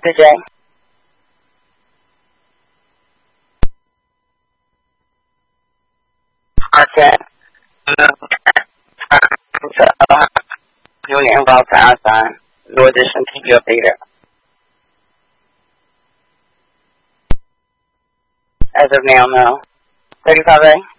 Dr. J. Okay. Unit involved to Einstein. No addition, keep you updated. As of now, no. 35A?